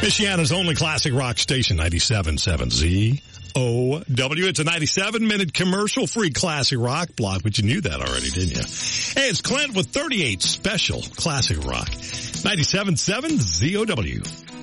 Michiana's only classic rock station, 97.7 ZOW. It's a 97-minute commercial-free classic rock block, but you knew that already, didn't you? Hey, it's Clint with 38 special classic rock. 97.7 ZOW.